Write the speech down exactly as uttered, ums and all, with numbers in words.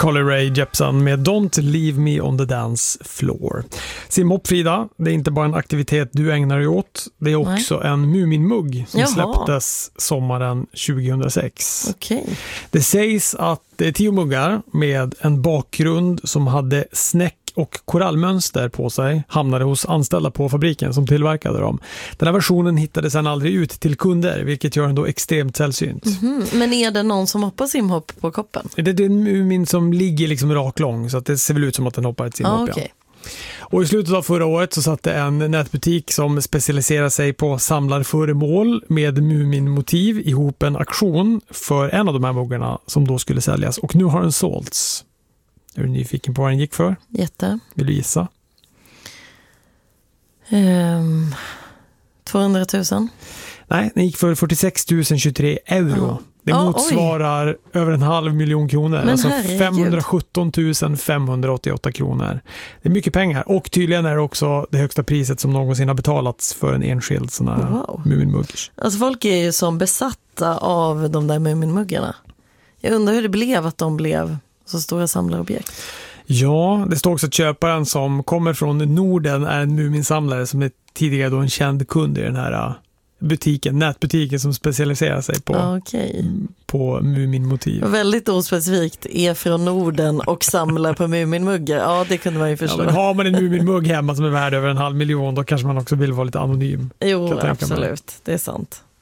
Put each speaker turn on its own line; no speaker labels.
Carly Rae Jepsen med Don't Leave Me on the Dance Floor. Simhopp, Frida, det är inte bara en aktivitet du ägnar dig åt. Det är också Nej. en Muminmugg som Jaha. släpptes sommaren tjugohundrasex.
Okay.
Det sägs att det är tio muggar med en bakgrund som hade snäck och korallmönster på sig hamnade hos anställda på fabriken som tillverkade dem. Den här versionen hittade sedan aldrig ut till kunder, vilket gör den då extremt sällsynt.
Mm-hmm. Men är det någon som hoppar simhopp på koppen?
Det är en mumin som ligger liksom raklång, så att det ser väl ut som att den hoppar ett simhopp.
Ah, okay.
ja. Och i slutet av förra året så satte en nätbutik som specialiserar sig på samlarföremål med muminmotiv ihop en auktion för en av de här muggarna som då skulle säljas. Och nu har den sålts. Är du nyfiken på vad den gick för?
Jätte.
Vill du gissa?
Um, tvåhundratusen?
Nej, den gick för fyrtiosex tusen tjugotre euro. Oh. Det motsvarar oh, över en halv miljon kronor. Men alltså femhundrasjutton tusen femhundraåttioåtta kronor. Det är mycket pengar. Och tydligen är det också det högsta priset som någonsin har betalats för en enskild sån här wow. Muminmugg.
Alltså folk är ju som besatta av de där Muminmuggarna. Jag undrar hur det blev att de blev så stora samlarobjekt.
Ja, det står också att köparen som kommer från Norden är en muminsamlare som är tidigare då en känd kund i den här butiken, nätbutiken som specialiserar sig på,
okay.
på muminmotiv.
Väldigt ospecifikt, är från Norden och samlar på muminmuggar. Ja, det kunde man ju förstå.
Ja, men har man en muminmugg hemma som är värd över en halv miljon, då kanske man också vill vara lite anonym.
Jo, absolut. Det är sant.